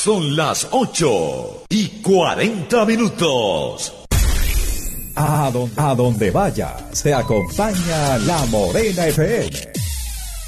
Son las 8:40. A donde vaya, se acompaña La Morena FM.